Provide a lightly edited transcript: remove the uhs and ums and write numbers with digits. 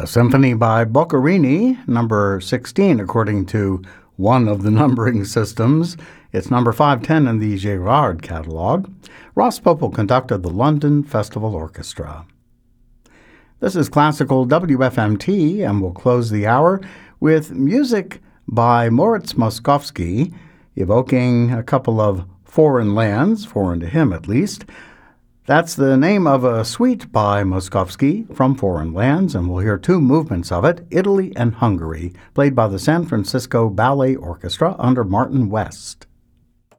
A symphony by Boccherini, number 16 according to one of the numbering systems. It's number 510 in the Girard catalog. Ross Popel conducted the London Festival Orchestra. This is Classical WFMT, and we'll close the hour with music by Moritz Moszkowski, evoking a couple of foreign lands, foreign to him at least. That's the name of a suite by Moszkowski from Foreign Lands, and we'll hear two movements of it, Italy and Hungary, played by the San Francisco Ballet Orchestra under Martin West.